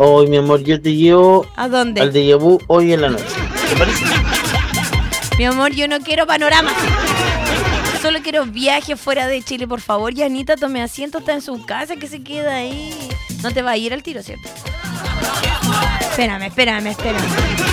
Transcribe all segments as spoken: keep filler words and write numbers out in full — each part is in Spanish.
Hoy, mi amor, yo te llevo... ¿A dónde? Al déjà vu hoy en la noche. ¿Te parece? Mi amor, yo no quiero panoramas. Solo quiero viaje fuera de Chile, por favor. Yanita, tome asiento, está en su casa, que se queda ahí. No te va a ir al tiro, ¿cierto? Espérame, espérame, espérame.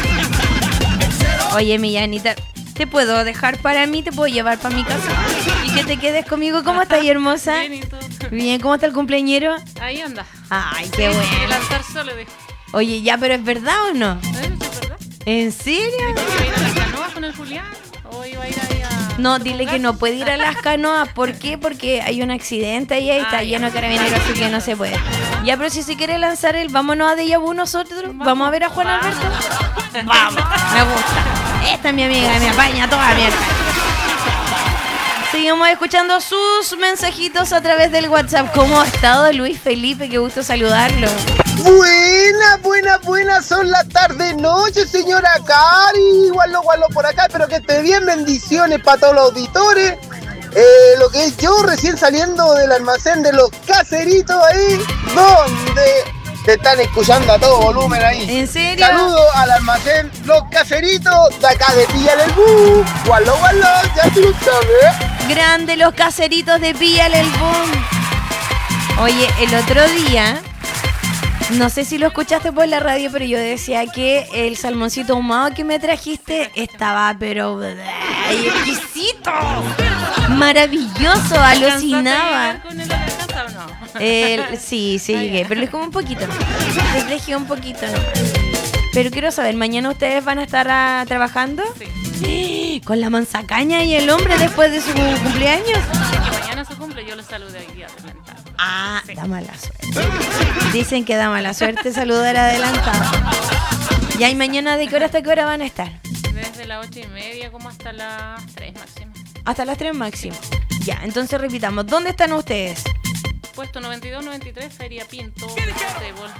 Oye, mi Yanita, ¿te puedo dejar para mí? ¿Te puedo llevar para mi casa? Y que te quedes conmigo. ¿Cómo estás, hermosa? Bien, ¿y tú? Bien, ¿cómo está el cumpleañero? Ahí anda. Ay, qué Sí, bueno. lanzar solo de... Oye, ya, pero ¿es verdad o no? ¿Eh? ¿Es verdad? ¿En serio? ¿Iba a ir a las canoas con el Julián? ¿O iba a ir ahí a...? No, dile que no puede ir a las canoas. ¿Por qué? Porque hay un accidente ahí, ahí está Ah, lleno de ya. carabineros, así que no se puede. Ya, pero si se quiere lanzar el vámonos a Déjà Vu nosotros, vamos a ver a Juan Vamos. Alberto. Vamos, me gusta. Esta es mi amiga, me apaña toda mierda. Seguimos escuchando sus mensajitos a través del WhatsApp. ¿Cómo ha estado Luis Felipe? Qué gusto saludarlo. Buena, buena, buena, son las tarde noche, señora Cari. Gualo, gualo por acá, espero que esté bien. Bendiciones para todos los auditores. Eh, lo que es yo recién saliendo del almacén de los caseritos ahí, donde te están escuchando a todo volumen ahí. ¿En serio? Saludos al almacén Los Caseritos de acá de Píllale el Bus. Gualo, gualo, ya tú lo sabes. Grande los caseritos de Píllale el Boom. Oye, el otro día, no sé si lo escuchaste por la radio, pero yo decía que el salmoncito ahumado que me trajiste estaba, pero ¡ay, exquisito! Maravilloso, alucinaba. ¿Alcanzaste a llegar con él a la casa o no? El, sí, sí llegué, pero les como un poquito. Les dejé un poquito nomás. Pero quiero saber, ¿mañana ustedes van a estar ah, trabajando? Sí. ¿Con la manzacaña y el hombre después de su cumpleaños? Que mañana se cumple, yo lo saludé hoy día adelantado. Ah, da mala suerte. Dicen que da mala suerte saludar adelantado. Y ahí mañana, ¿de qué hora hasta qué hora van a estar? Desde las ocho y media como hasta las tres máximo. Hasta las tres máximo. Ya, entonces repitamos, ¿dónde están ustedes? Puesto noventa y dos noventa y tres, Feria Pinto, Trébol.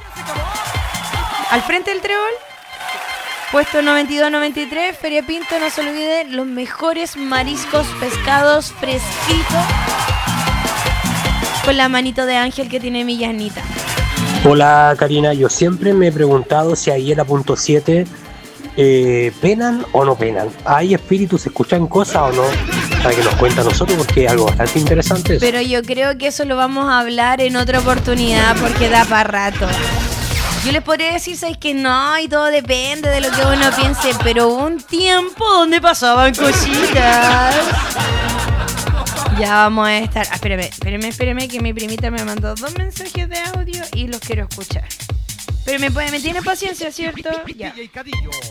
¿Al frente del Trébol? Puesto noventa y dos noventa y tres, Feria Pinto, no se olvide, los mejores mariscos, pescados fresquitos. Con la manito de ángel que tiene mi Yanita. Hola Karina, yo siempre me he preguntado si ahí en la punto siete eh, penan o no penan. ¿Hay espíritus, se escuchan cosas o no? Para que nos cuente a nosotros porque es algo bastante interesante eso. Pero yo creo que eso lo vamos a hablar en otra oportunidad porque da para rato. Yo les podría decir, ¿sabes que no? Y todo depende de lo que uno piense, pero hubo un tiempo donde pasaban cositas. Ya vamos a estar... Ah, espérame, espérame, espérame, que mi primita me mandó dos mensajes de audio y los quiero escuchar. Pero me, puede, me tiene paciencia, ¿cierto? Ya.